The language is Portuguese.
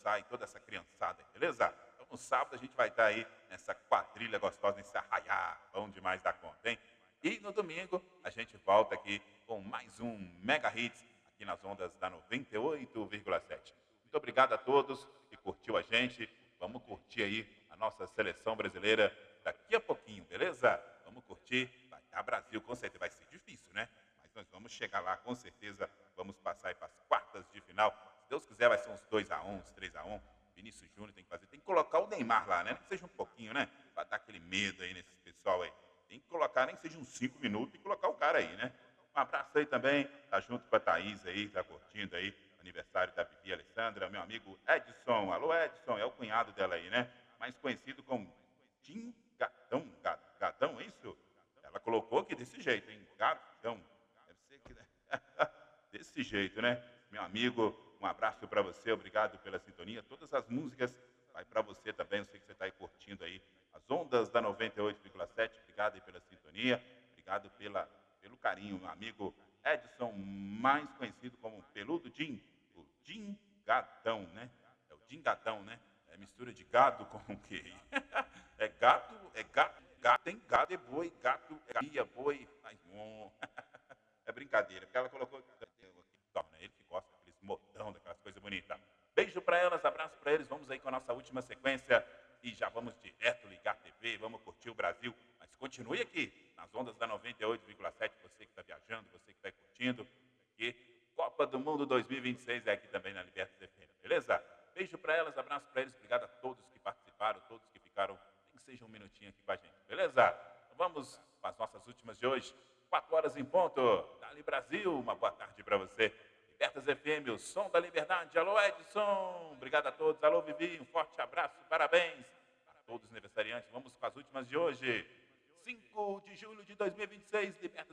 sai toda essa criançada, beleza? Então no sábado a gente vai estar aí nessa quadrilha gostosa, nesse arraiá, bom demais da conta, hein? E no domingo a gente volta aqui com mais um Mega Hits aqui nas ondas da 98,7. Muito obrigado a todos que curtiu a gente. Vamos curtir aí a nossa seleção brasileira daqui a pouquinho, beleza? Vamos curtir. Vai dar Brasil, com certeza. Vai ser difícil, né? Mas nós vamos chegar lá, com certeza. Vamos passar aí para as quartas de final. Se Deus quiser, vai ser uns 2-1, uns 3-1. Vinícius Júnior tem que fazer. Tem que colocar o Neymar lá, né? Nem que seja um pouquinho, né? Para dar aquele medo aí nesse pessoal aí. Tem que colocar, nem que seja uns 5 minutos, e colocar o cara aí, né? Um abraço aí também. Tá junto com a Thaís aí, tá curtindo aí. Aniversário da Bibi Alessandra, meu amigo Edson. Alô, Edson, é o cunhado dela aí, né? Mais conhecido como Tim Gatão. Gatão, é isso? Ela colocou aqui desse jeito, hein? Gatão. Deve ser que... desse jeito, né? Meu amigo, um abraço para você, obrigado pela sintonia. Todas as músicas vai para você também, eu sei que você está aí curtindo aí as ondas da 98,7. Obrigado aí pela sintonia, obrigado pelo carinho, meu amigo Edson, mais conhecido como Peludo Jim, o Jim Gatão, né? É o Jim Gatão, né? É mistura de gado com o quê? Gato, tem gado é boi, gato é galinha, boi. Ai, é brincadeira, porque ela colocou né? Ele que gosta daqueles modão, daquelas coisas bonitas. Beijo para elas, abraço para eles. Vamos aí com a nossa última sequência e já vamos direto ligar a TV, vamos curtir o Brasil. Mas continue aqui nas ondas da 98,7. Você que está viajando, você que está curtindo, porque Copa do Mundo 2026 é aqui também na Libertas FM, beleza? Beijo para elas, abraço para eles. Obrigado a todos que participaram, todos que ficaram, nem que seja um minutinho aqui com a gente, beleza? Então vamos com as nossas últimas de hoje. 4 horas em ponto. Dali Brasil, uma boa tarde para você. Libertas FM, o som da liberdade. Alô, Edson. Obrigado a todos. Alô, Vivi. Um forte abraço. Parabéns para todos os aniversariantes. Vamos com as últimas de hoje. 5 de julho de 2026. Libertas